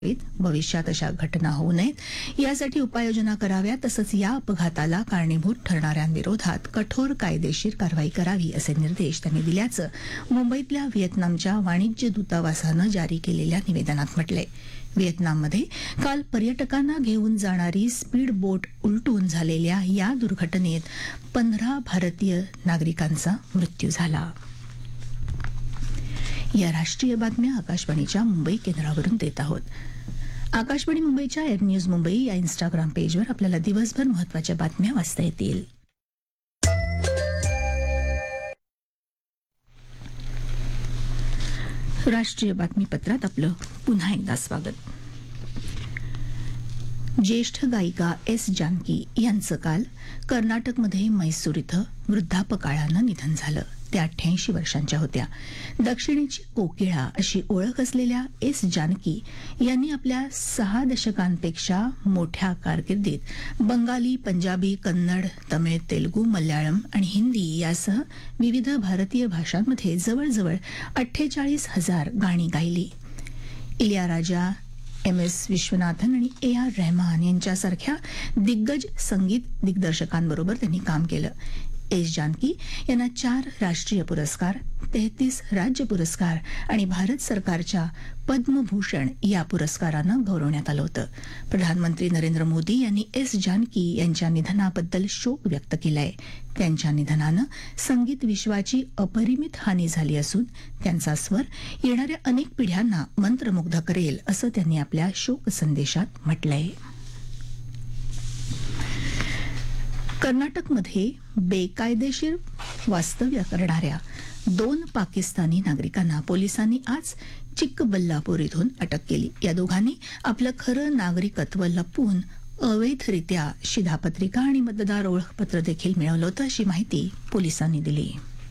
भविष्यात अशा घटना होऊ नयेत यासाठी उपाययोजना कराव्या तसंच या अपघाताला कारणीभूत ठरणाऱ्यांविरोधात कठोर कायदेशीर कारवाई करावी असे निर्देश त्यांनी दिल्याचं मुंबईतल्या व्हिएतनामच्या वाणिज्य दूतावासानं जारी केलेल्या निवेदनात म्हटलंय. व्हिएतनाममध्ये काल पर्यटकांना घेऊन जाणारी स्पीड बोट उलटून झालेल्या या दुर्घटनेत 15 भारतीय नागरिकांचा मृत्यू झाला. या राष्ट्रीय बातम्या आकाशवाणीच्या मुंबई केंद्रावरून देत आहोत. आकाशवाणी मुंबईच्या एअर न्यूज मुंबई या इंस्टाग्राम पेजवर आपल्याला दिवसभर महत्त्वाच्या बातम्या वाचता येतील. राष्ट्रीय बातमीपत्रात आपलं पुन्हा एकदा स्वागत. ज्येष्ठ गायिका एस जानकी यांचं काल कर्नाटकमध्ये मैसूर इथं वृद्धापकाळानं निधन झालं. त्या 88 वर्षांच्या होत्या. दक्षिणेची कोकिळा अशी ओळख असलेल्या एस जानकी यांनी आपल्या 6 दशकांपेक्षा मोठ्या कारकिर्दीत बंगाली, पंजाबी, कन्नड, तमिळ, तेलुगू, मल्याळम आणि हिंदी यासह विविध भारतीय भाषांमध्ये जवळजवळ 48,000 गाणी गायली. इलियाराजा, एम.एस. विश्वनाथन आणि ए.आर. रहमान यांच्यासारख्या दिग्गज संगीत दिग्दर्शकांबरोबर त्यांनी काम केलं. एस जानकी यांना 4 राष्ट्रीय पुरस्कार, 33 राज्य पुरस्कार आणि भारत सरकारच्या पद्मभूषण या पुरस्कारानं गौरवण्यात आलं होतं. प्रधानमंत्री नरेंद्र मोदी यांनी एस जानकी यांच्या निधनाबद्दल शोक व्यक्त केलाय. त्यांच्या निधनानं संगीत विश्वाची अपरिमित हानी झाली असून त्यांचा स्वर येणाऱ्या अनेक पिढ्यांना मंत्रमुग्ध करेल असं त्यांनी आपल्या शोक संदेशात म्हटलंय. कर्नाटकमध्ये बेकायदेशीर वास्तव्य करणाऱ्या 2 पाकिस्तानी नागरिकांना पोलिसांनी आज चिक्कबल्लापूर इथून अटक केली. या दोघांनी आपलं खरं नागरिकत्व लपवून अवैधरित्या शिधापत्रिका आणि मतदार ओळखपत्र देखील मिळवलं होतं अशी माहिती पोलिसांनी दिली.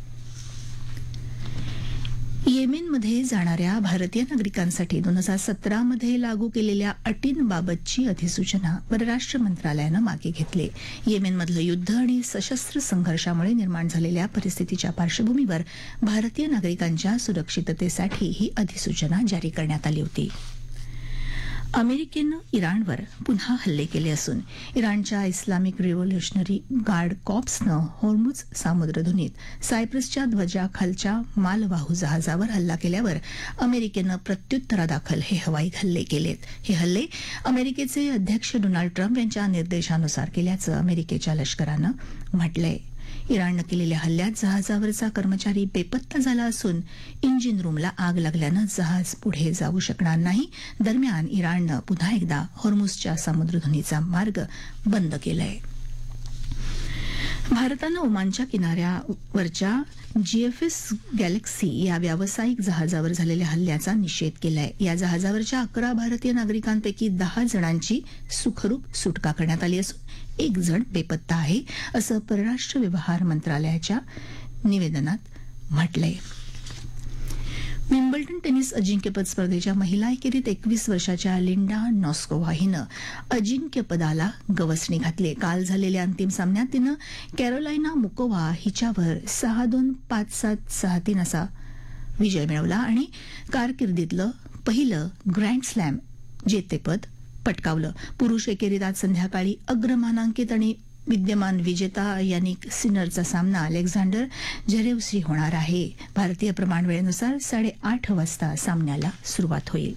येमेनमध्ये जाणाऱ्या भारतीय नागरिकांसाठी 2017 मध्ये लागू केलेल्या अटींबाबतची अधिसूचना परराष्ट्र मंत्रालयानं मागे घेतली. येमेनमधलं युद्ध आणि सशस्त्र संघर्षामुळे निर्माण झालेल्या परिस्थितीच्या पार्श्वभूमीवर भारतीय नागरिकांच्या सुरक्षिततेसाठी ही अधिसूचना जारी करण्यात आली होती. अमेरिकेनं इराणवर पुन्हा हल्ले केले असून इराणच्या इस्लामिक रिव्होल्युशनरी गार्ड कॉर्प्सनं होर्मुझ सामुद्रधुनीत सायप्रसच्या ध्वजाखालच्या मालवाहू जहाजावर हल्ला केल्यावर अमेरिकेनं प्रत्युत्तरादाखल हे हवाई हल्ले केलेत. हे हल्ले अमेरिकेचे अध्यक्ष डोनाल्ड ट्रम्प यांच्या निर्देशानुसार केल्याचं अमेरिकेच्या लष्करानं म्हटलंय. इराणनं केलेल्या हल्ल्यात जहाजावरचा कर्मचारी बेपत्ता झाला असून इंजिन रूमला आग लागल्यानं जहाज पुढे जाऊ शकणार नाही. दरम्यान इराणनं पुन्हा एकदा होर्मुझच्या सामुद्रधुनीचा मार्ग बंद केलाय. भारतानं ओमानच्या किनाऱ्यावरच्या जीएफएस गॅलेक्सी या व्यावसायिक जहाजावर झालेल्या हल्ल्याचा निषेध केलाय. या जहाजावरच्या 11 भारतीय नागरिकांपैकी 10 जणांची सुखरूप सुटका करण्यात आली असून 1 जण बेपत्ता आहे असं परराष्ट्र व्यवहार मंत्रालयाच्या निवेदनात म्हटलंय. विम्बल्डन टेनिस अजिंक्यपद स्पर्धेच्या महिला एकेरीत 21 वर्षाच्या लिंडा नॉस्कोव्हा हिनं अजिंक्यपदाला गवसणी घातली. काल झालेल्या अंतिम सामन्यात तिनं कॅरोलाइना मुकोवा हिच्यावर 6-2, 5-7, 6-3 असा विजय मिळवला आणि कारकिर्दीतलं पहिलं ग्रँड स्लॅम जेतेपद पटकावलं. पुरुष एकेरीत आज संध्याकाळी अग्रमानांकित आणि विद्यमान विजेता यानिक सिनरचा सामना अलेक्झांडर झरेवशी होणार आहे. भारतीय प्रमाणवेळेनुसार 8:30 वाजता सामन्याला सुरुवात होईल.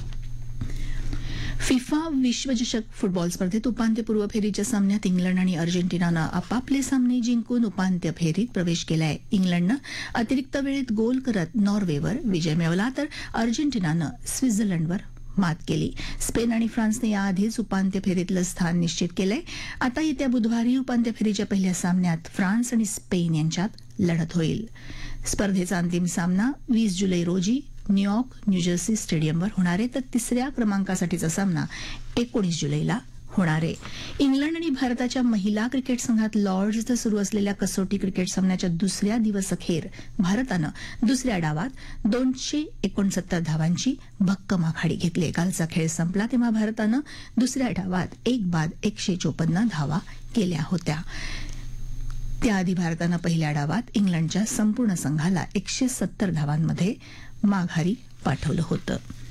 फिफा विश्वचषक फुटबॉल स्पर्धेत उपांत्यपूर्व फेरीच्या सामन्यात इंग्लंड आणि अर्जेंटिनानं आपापले सामने जिंकून उपांत्य फेरीत प्रवेश केलाय. इंग्लंडनं अतिरिक्त वेळेत गोल करत नॉर्वेवर विजय मिळवला तर अर्जेंटिनानं स्वित्झर्लंडवर मात केली. स्पेन आणि फ्रान्सने याआधीच उपांत्य फेरीतलं स्थान निश्चित केलंय. आता येत्या बुधवारी उपांत्य फेरीच्या पहिल्या सामन्यात फ्रान्स आणि स्पेन यांच्यात लढत होईल. स्पर्धेचा अंतिम सामना 20 जुलै रोजी न्यूयॉर्क, न्यूजर्सी स्टेडियमवर होणार आहे तर 3ऱ्या क्रमांकासाठीचा सामना 19 जुलैला होणार आहे. इंग्लंड आणि भारताच्या महिला क्रिकेट संघात लॉर्ड्स इथं सुरू असलेल्या कसोटी क्रिकेट सामन्याच्या दुसऱ्या दिवस अखेर भारतानं दुसऱ्या डावात 269 धावांची भक्कम आघाडी घेतली. कालचा खेळ संपला तेव्हा भारतानं दुसऱ्या डावात 1 बाद 154 धावा केल्या होत्या. त्याआधी भारतानं पहिल्या डावात इंग्लंडच्या संपूर्ण संघाला 170 धावांमध्ये माघारी पाठवलं होतं.